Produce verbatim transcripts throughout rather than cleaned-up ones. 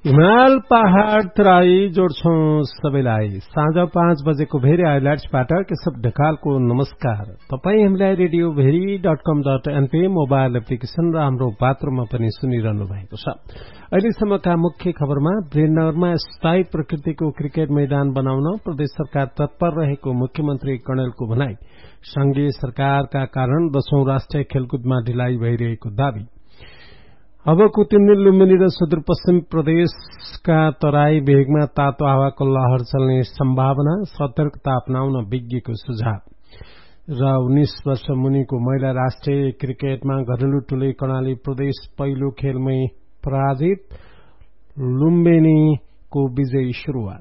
हिमाल पहाड़ तराई जोड्छौं सबैलाई। साँझ पाँच बजेको भेरी हाइलाइट्सबाट केशव ढकालको नमस्कार। तपाई हामीलाई रेडियो भेरी डट कम डट एनपी मोबाइल एप्लिकेशन र हाम्रो पात्रमा पनि सुनिरहनु भएको छ। अहिलेसम्मका मुख्य खबरमा वीरनगरमा स्थायी प्रकृतिको क्रिकेट मैदान बनाउन प्रदेश सरकार तत्पर रहेको मुख्यमन्त्री कणेलको भनाई। संघीय सरकारका कारण दशौं राष्ट्रिय खेलकुदमा ढिलाइ भइरहेको दावी। अबको तीन दिन लुम्बिनी र सुदूरपश्चिम प्रदेशका तराई भेगमा तातो हावाको लहर चल्ने सम्भावना, सतर्कता अपनाउन विज्ञको सुझाव। र उन्नाइस वर्ष मुनिको महिला राष्ट्रिय क्रिकेटमा घरेलु टोली कर्णाली प्रदेश पहिलो खेलमै पराजित, लुम्बिनीको विजयी शुरूआत।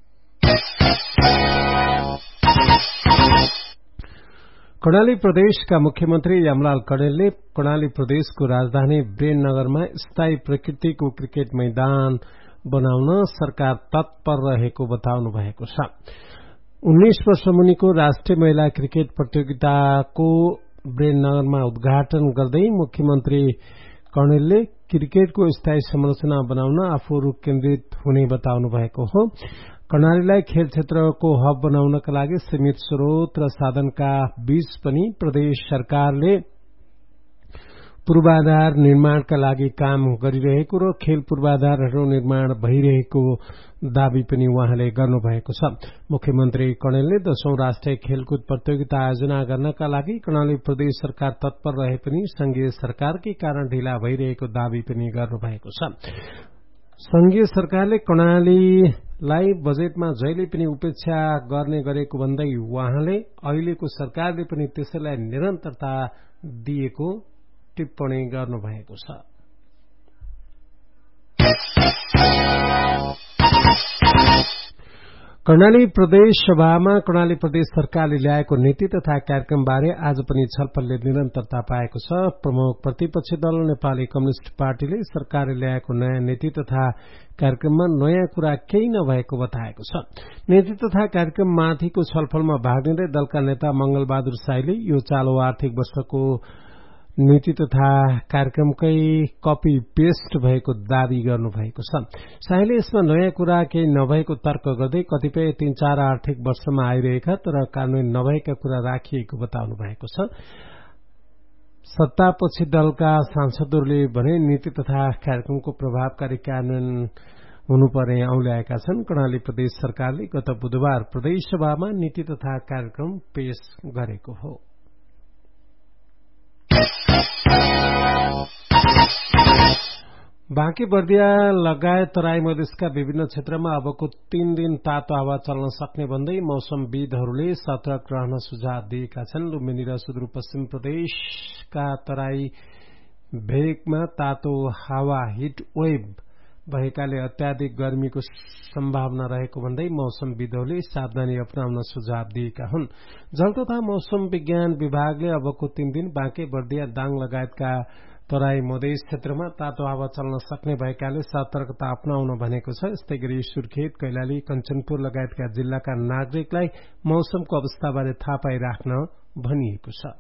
कर्णाली प्रदेशका मुख्यमन्त्री यमलाल कणेलले कर्णाली प्रदेशको राजधानी वीरनगरमा स्थायी प्रकृतिको क्रिकेट मैदान बनाउन सरकार तत्पर रहेको बताउनु भएको छ। उन्नाइस वर्ष मुनिको राष्ट्रिय महिला क्रिकेट प्रतियोगिताको वीरनगरमा उद्घाटन गर्दै मुख्यमन्त्री कणेलले क्रिकेटको स्थायी संरचना बनाउन आफूहरू केन्द्रित हुने बताउनु भएको हो। कर्णालीलाई खेल क्षेत्रको हब बनाउनका लागि सीमित स्रोत र साधनका बीच पनि प्रदेश सरकारले पूर्वाधार निर्माणका लागि काम गरिरहेको र खेल पूर्वाधारहरू निर्माण भइरहेको दावी पनि उहाँले गर्नुभएको छ। मुख्यमन्त्री कणेलले दशौं राष्ट्रिय खेलकुद प्रतियोगिता आयोजना गर्नका लागि कर्णाली प्रदेश सरकार तत्पर रहे पनि संघीय सरकारकै कारण ढिला भइरहेको दावी पनि गर्नुभएको छ। संघीय सरकारले कर्णालीलाई बजेटमा जहिले पनि उपेक्षा गर्ने गरेको भन्दै उहाँले अहिलेको सरकारले पनि त्यसैलाई निरन्तरता दिएको टिप्पणी गर्नुभएको छ। कर्णाली प्रदेश सभामा कर्णाली प्रदेश सरकारले ल्याएको नीति तथा कार्यक्रमबारे आज पनि छलफलले निरन्तरता पाएको छ। प्रमुख प्रतिपक्षी दल नेपाली कम्युनिष्ट पार्टीले सरकारले ल्याएको नयाँ नीति तथा कार्यक्रममा नयाँ कुरा केही नभएको बताएको छ। नीति तथा कार्यक्रममाथिको छलफलमा भाग लिँदै दलका नेता मंगलबहादुर साईले यो चालु आर्थिक वर्षको नीति तथा कार्यक्रमकै कपी पेस्ट भएको दावी गर्नुभएको छ। साईले यसमा नयाँ कुरा केही नभएको तर्क गर्दै कतिपय तीन चार आर्थिक वर्षमा आइरहेका तर कार्यान्वयन नभएका कुरा राखिएको बताउनु भएको छ। सत्तापक्षी दलका सांसदहरूले भने नीति तथा कार्यक्रमको प्रभावकारी कार्यान्वयन हुनुपर्ने औल्याएका छन्। कर्णाली प्रदेश सरकारले गत बुधबार प्रदेश सभामा नीति तथा कार्यक्रम पेश गरेको हो। बाँकी बर्दिया लगायत तराई मधेसका विभिन्न क्षेत्रमा अबको तीन दिन तातो हावा चल्न सक्ने भन्दै मौसमविदहरूले सतर्क रहन सुझाव दिएका छन्। लुम्बिनी र सुदूरपश्चिम प्रदेशका तराई भेगमा तातो हावा हिट वेभ भएकाले अत्याधिक गर्मीको सम्भावना रहेको भन्दै मौसमविदहरूले सावधानी अपनाउन सुझाव दिएका हुन्। जल तथा मौसम विज्ञान विभागले अबको तीन दिन बाँके बर्दिया दाङ लगायतका तराई मधेस क्षेत्रमा तातो हावा चल्न सक्ने भएकाले सतर्कता अपनाउन भनेको छ। यस्तै गरी सुर्खेत, कैलाली, कञ्चनपुर लगायतका जिल्लाका नागरिकलाई मौसमको अवस्थाबारे थाहा पाइराख्न भनिएको छ।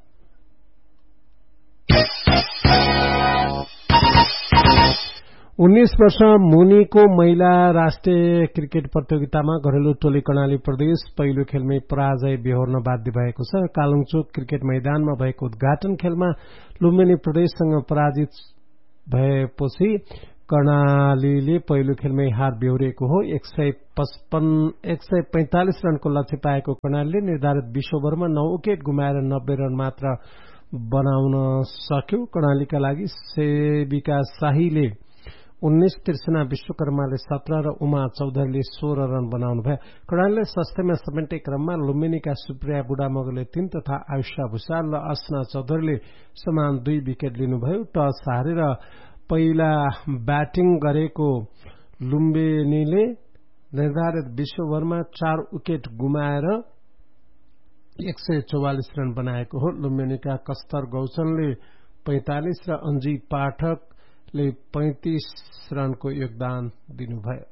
उन्नाइस वर्ष मुनिको महिला राष्ट्रिय क्रिकेट प्रतियोगितामा घरेलु टोली कर्णाली प्रदेश पहिलो खेलमै पराजय बेहोर्न बाध्य भएको छ। कालुङचोक क्रिकेट मैदानमा भएको उद्घाटन खेलमा लुम्बिनी प्रदेशसँग पराजित भएपछि कर्णालीले पहिलो खेलमै हार बेहोरेको हो। एक सय पचपन्न एक सय पैंतालिस रनको लक्ष्य पाएको कर्णालीले निर्धारित बीस ओभरमा नौ विकेट गुमाएर नब्बे रन मात्र बनाउन सक्यो। कर्णालीका लागि सेविका शाहीले उन्नाइस, त्रिसना विश्वकर्माले सत्रह र उमा चौधरीले सोह्र रन बनाउनु भयो। कर्णालीले सस्तेमा समेट्ने क्रममा लुम्बिनीका सुप्रिया बुढामगरले तीन तथा आयुषा भूषाल र अस्ना चौधरीले समान दुई विकेट लिनुभयो। टस हारेर पहिला ब्याटिङ गरेको लुम्बिनीले निर्धारित बीस ओभरमा चार विकेट गुमाएर एक सय चौवालिस रन बनाएको हो। लुम्बिनीका कस्तर गौचनले पैंतालिस र अन्जी पाठकले पैंतीस रनको योगदान दिनुभयो।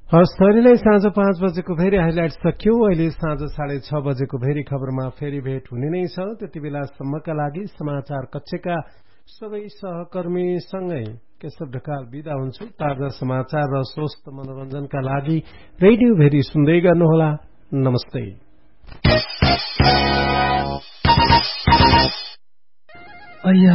हस् थरीलाई साँझ पाँच बजेको भेरी हाइलाइट सकियो। अहिले साँझ साढे छ बजेको भेरी खबरमा फेरि भेट हुने नै छ। त्यति बेलासम्मका लागि समाचार कक्षका सबै सहकर्मीसँगै केशव ढकाल बिदा हुन्छु। ताजा समाचार र स्वस्थ मनोरञ्जनका लागि रेडियो भेरी सुन्दै गर्नुहोला। नमस्ते। अय्या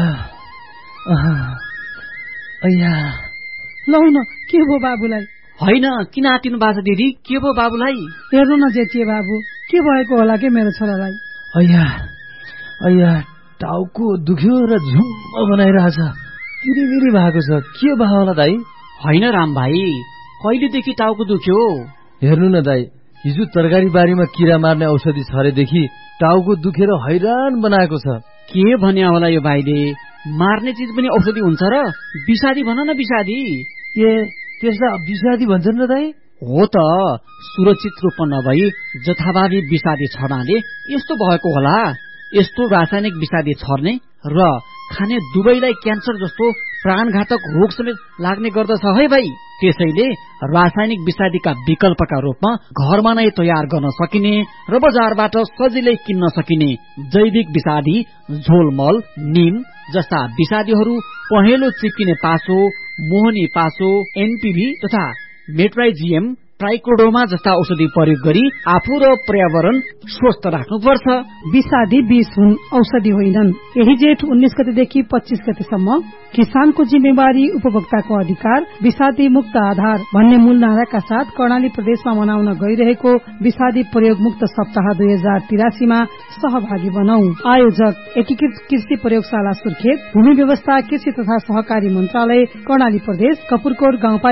अय्या लौ न के भो बाबुलाई? होइन किन आटिनु बाजा दिदी? के भो बाबुलाई? हेर्नु न जेठिए बाबु, के भएको होला के मेरो छोरालाई? अय्या अय्या टाउको दुख्यो र झुम्म बनाइरहेछ, किरिमिरी भएको छ। के भयो होला दाई? होइन राम भाइ, कहिलेदेखि टाउको दुख्यो? हेर्नु न दाई, हिजो तरकारी बारीमा किरा मार्ने औषधि छरेदेखि टाउको दुखेर हैरान बनाएको छ। के भन्या होला यो भाइले? मार्ने चिज पनि औषधि हुन्छ र? विषादी भन न विषादी। ए त्यसलाई विषादी भन्छन् र दाई? हो त, सुरक्षित रूपमा नभई जथाभावी विषादी छर्नाले यस्तो भएको होला। यस्तो रासायनिक विषादी छर्ने र खाने दुवैलाई क्यान्सर जस्तो प्राणघातक रोग समेत लाग्ने गर्दछ है भाइ। त्यसैले रासायनिक विषादीका विकल्पका रूपमा घरमा नै तयार गर्न सकिने र बजारबाट सजिलै किन्न सकिने जैविक विषादी झोलमल, निम जस्ता विषादीहरू पहेँलो चिप्किने पासो, मोहनी पासो, एनपीभी तथा मेट्राइजियम, ट्राइकोडोमा जस्ता औषधि प्रयोग गरी आफू र पर्यावरण स्वस्थ राख्नुपर्छ। विषादी विष हुन्, औषधि होइनन्। यही जेठ उन्नाइस गतेदेखि पच्चीस गतेसम्म किसानको जिम्मेवारी उपभोक्ताको अधिकार, विषादी मुक्त आधार भन्ने मूल नाराका साथ कर्णाली प्रदेशमा मनाउन गइरहेको विषादी प्रयोग मुक्त सप्ताह दुई हजार तिरासीमा सहभागी बनौ। आयोजक एकीकृत कृषि प्रयोगशाला सुर्खेत, भूमि व्यवस्था, कृषि तथा सहकारी मन्त्रालय, कर्णाली प्रदेश, कपुरकोट गाउँपालिका